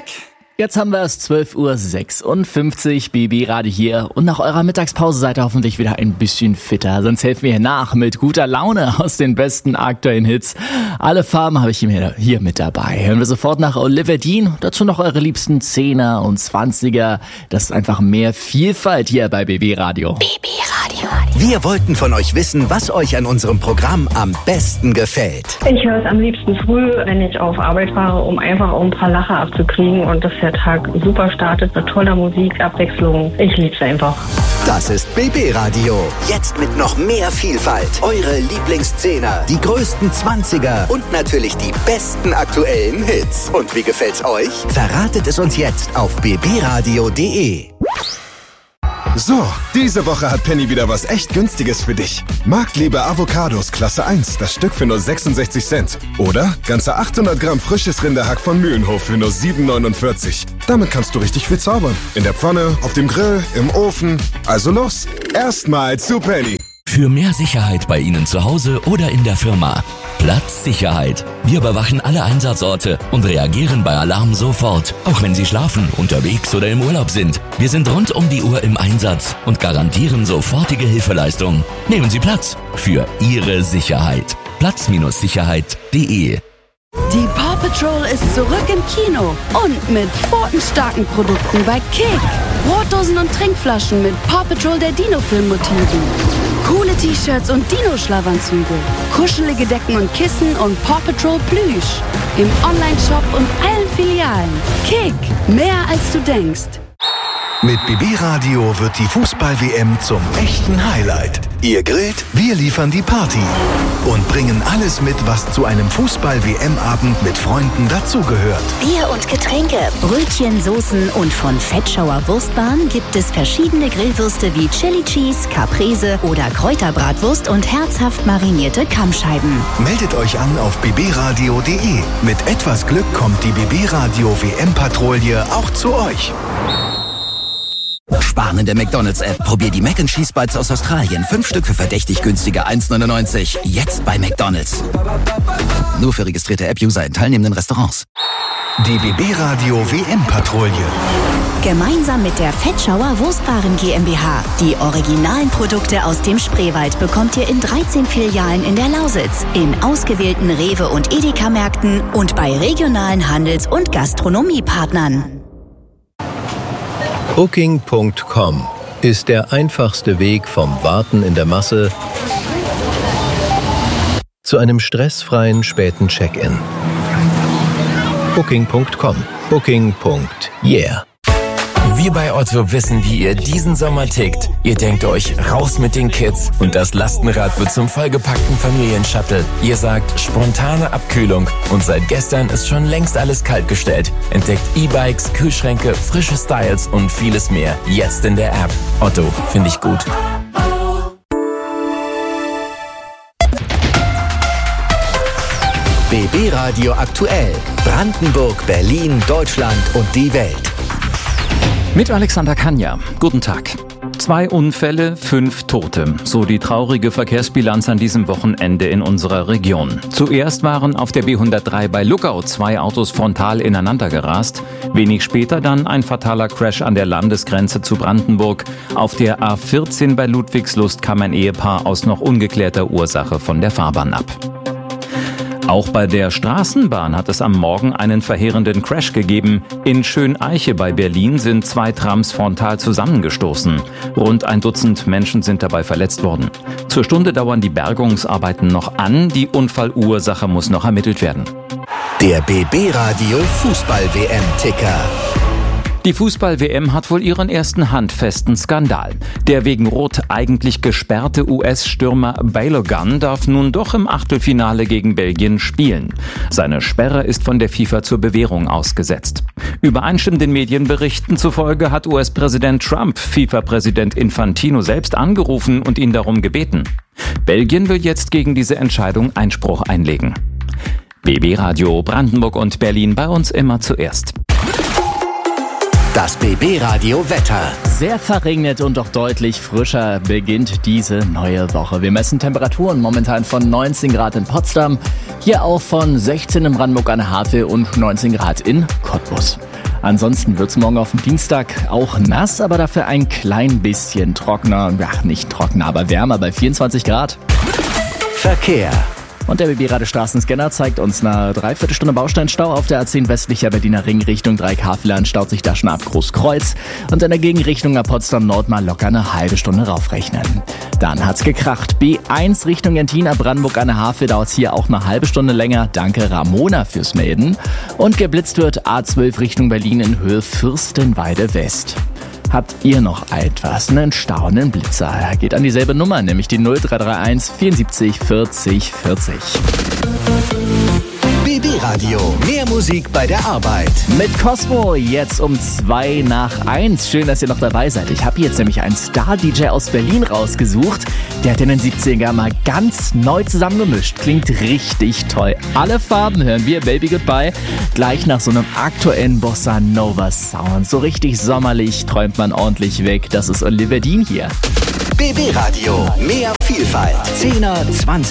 Check! Jetzt haben wir es 12:56 Uhr, BB Radio hier und nach eurer Mittagspause seid ihr hoffentlich wieder ein bisschen fitter. Sonst helfen wir hier nach mit guter Laune aus den besten aktuellen Hits. Alle Farben habe ich hier mit dabei. Hören wir sofort nach Oliver Dean, dazu noch eure liebsten 10er und 20er. Das ist einfach mehr Vielfalt hier bei BB Radio. BB Radio. Wir wollten von euch wissen, was euch an unserem Programm am besten gefällt. Ich höre es am liebsten früh, wenn ich auf Arbeit fahre, um einfach auch ein paar Lacher abzukriegen und dass der Tag super startet mit toller Musik, Abwechslung. Ich liebe es einfach. Das ist BB Radio. Jetzt mit noch mehr Vielfalt. Eure Lieblingsszehner, die größten 20er und natürlich die besten aktuellen Hits. Und wie gefällt's euch? Verratet es uns jetzt auf bbradio.de. So, diese Woche hat Penny wieder was echt Günstiges für dich. Marktliebe Avocados Klasse 1, das Stück für nur 66 Cent. Oder ganze 800 Gramm frisches Rinderhack von Mühlenhof für nur 7,49. Damit kannst du richtig viel zaubern. In der Pfanne, auf dem Grill, im Ofen. Also los, erstmal zu Penny. Für mehr Sicherheit bei Ihnen zu Hause oder in der Firma. Platzsicherheit. Wir überwachen alle Einsatzorte und reagieren bei Alarm sofort, auch wenn Sie schlafen, unterwegs oder im Urlaub sind. Wir sind rund um die Uhr im Einsatz und garantieren sofortige Hilfeleistung. Nehmen Sie Platz für Ihre Sicherheit. Platz-sicherheit.de. Die Paw Patrol ist zurück im Kino und mit pfotenstarken Produkten bei Kick. Brotdosen und Trinkflaschen mit Paw Patrol der Dino-Film-Motiven. Coole T-Shirts und Dino-Schlafanzüge. Kuschelige Decken und Kissen und Paw Patrol Plüsch. Im Online-Shop und allen Filialen. Kick, mehr als du denkst. Mit BB Radio wird die Fußball-WM zum echten Highlight. Ihr grillt, wir liefern die Party. Und bringen alles mit, was zu einem Fußball-WM-Abend mit Freunden dazugehört. Bier und Getränke, Brötchen, Soßen und von Fettschauer Wurstbahn gibt es verschiedene Grillwürste wie Chili Cheese, Caprese oder Kräuterbratwurst und herzhaft marinierte Kammscheiben. Meldet euch an auf bbradio.de. Mit etwas Glück kommt die BB Radio WM-Patrouille auch zu euch. Sparen in der McDonald's-App. Probier die Mac & Cheese Bites aus Australien. 5 Stück für verdächtig günstige 1,99. Jetzt bei McDonald's. Nur für registrierte App-User in teilnehmenden Restaurants. Die BB Radio WM-Patrouille. Gemeinsam mit der Fettschauer Wurstbaren GmbH. Die originalen Produkte aus dem Spreewald bekommt ihr in 13 Filialen in der Lausitz, in ausgewählten Rewe- und Edeka-Märkten und bei regionalen Handels- und Gastronomiepartnern. Booking.com ist der einfachste Weg vom Warten in der Masse zu einem stressfreien späten Check-in. Booking.com. Booking.yeah. Wir bei Otto wissen, wie ihr diesen Sommer tickt. Ihr denkt euch, raus mit den Kids und das Lastenrad wird zum vollgepackten Familienshuttle. Ihr sagt, spontane Abkühlung und seit gestern ist schon längst alles kaltgestellt. Entdeckt E-Bikes, Kühlschränke, frische Styles und vieles mehr. Jetzt in der App. Otto, finde ich gut. BB Radio aktuell. Brandenburg, Berlin, Deutschland und die Welt. Mit Alexander Kanja. Guten Tag. 2 Unfälle, 5 Tote. So die traurige Verkehrsbilanz an diesem Wochenende in unserer Region. Zuerst waren auf der B103 bei Luckau 2 Autos frontal ineinander gerast. Wenig später dann ein fataler Crash an der Landesgrenze zu Brandenburg. Auf der A14 bei Ludwigslust kam ein Ehepaar aus noch ungeklärter Ursache von der Fahrbahn ab. Auch bei der Straßenbahn hat es am Morgen einen verheerenden Crash gegeben. In Schöneiche bei Berlin sind 2 Trams frontal zusammengestoßen. Rund 1 Dutzend Menschen sind dabei verletzt worden. Zur Stunde dauern die Bergungsarbeiten noch an. Die Unfallursache muss noch ermittelt werden. Der BB Radio Fußball-WM-Ticker. Die Fußball-WM hat wohl ihren ersten handfesten Skandal. Der wegen Rot eigentlich gesperrte US-Stürmer Balogun darf nun doch im Achtelfinale gegen Belgien spielen. Seine Sperre ist von der FIFA zur Bewährung ausgesetzt. Übereinstimmenden Medienberichten zufolge hat US-Präsident Trump FIFA-Präsident Infantino selbst angerufen und ihn darum gebeten. Belgien will jetzt gegen diese Entscheidung Einspruch einlegen. BB Radio Brandenburg und Berlin, bei uns immer zuerst. Das BB Radio Wetter. Sehr verregnet und doch deutlich frischer beginnt diese neue Woche. Wir messen Temperaturen momentan von 19 Grad in Potsdam, hier auch von 16 in Brandenburg an der Havel und 19 Grad in Cottbus. Ansonsten wird's morgen auf dem Dienstag auch nass, aber dafür ein klein bisschen trockener. Ach, nicht trockener, aber wärmer bei 24 Grad. Verkehr. Und der BB-Rade-Straßenscanner zeigt uns eine Dreiviertelstunde Bausteinstau auf der A10 westlicher Berliner Ring Richtung Dreieckhavelland, staut sich da schon ab Großkreuz. Und in der Gegenrichtung ab Potsdam Nord mal locker eine halbe Stunde raufrechnen. Dann hat's gekracht. B1 Richtung Gentina, Brandenburg an der Havel, dauert's hier auch eine halbe Stunde länger. Danke Ramona fürs Melden. Und geblitzt wird A12 Richtung Berlin in Höhe Fürstenweide West. Habt ihr noch etwas? Einen Stau, einen Blitzer? Geht an dieselbe Nummer, nämlich die 0331 74 40 40. BB Radio. Mehr Musik bei der Arbeit. Mit Cosmo jetzt um 2 nach 1. Schön, dass ihr noch dabei seid. Ich habe jetzt nämlich einen Star-DJ aus Berlin rausgesucht. Der hat in den 70er mal ganz neu zusammengemischt. Klingt richtig toll. Alle Farben hören wir, Baby Goodbye. Gleich nach so einem aktuellen Bossa Nova Sound. So richtig sommerlich träumt man ordentlich weg. Das ist Oliver Dean hier. BB Radio. Mehr Vielfalt. 10er, 20er.